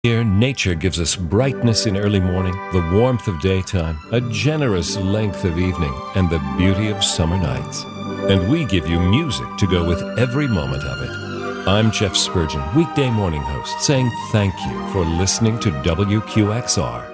Here, nature gives us brightness in early morning, the warmth of daytime, a generous length of evening, and the beauty of summer nights. And we give you music to go with every moment of it. I'm Jeff Spurgeon, weekday morning host, saying thank you for listening to WQXR.